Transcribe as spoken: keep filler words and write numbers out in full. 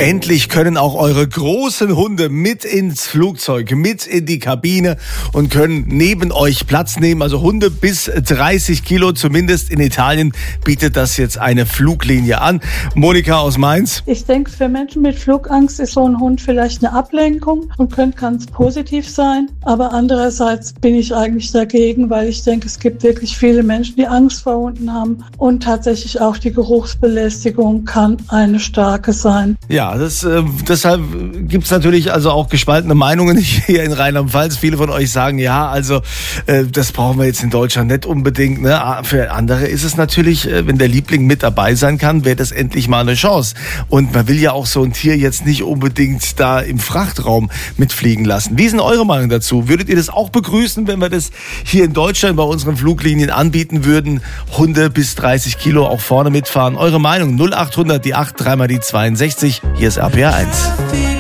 Endlich können auch eure großen Hunde mit ins Flugzeug, mit in die Kabine und können neben euch Platz nehmen. Also Hunde bis dreißig Kilo, zumindest in Italien bietet das jetzt eine Fluglinie an. Monika aus Mainz. Ich denke, für Menschen mit Flugangst ist so ein Hund vielleicht eine Ablenkung und könnte ganz positiv sein. Aber andererseits bin ich eigentlich dagegen, weil ich denke, es gibt wirklich viele Menschen, die Angst vor Hunden haben. Und tatsächlich auch die Geruchsbelästigung kann eine starke sein. Ja, das, äh, deshalb gibt es natürlich also auch gespaltene Meinungen hier in Rheinland-Pfalz. Viele von euch sagen, ja, also äh, das brauchen wir jetzt in Deutschland nicht unbedingt. Ne? Für andere ist es natürlich, äh, wenn der Liebling mit dabei sein kann, wäre das endlich mal eine Chance. Und man will ja auch so ein Tier jetzt nicht unbedingt da im Frachtraum mitfliegen lassen. Wie ist denn eure Meinung dazu? Würdet ihr das auch begrüßen, wenn wir das hier in Deutschland bei unseren Fluglinien anbieten würden? Hunde bis dreißig Kilo auch vorne mitfahren. Eure Meinung null achthundert, die acht, dreimal die zweiundsechzig. Hier ist R P R eins.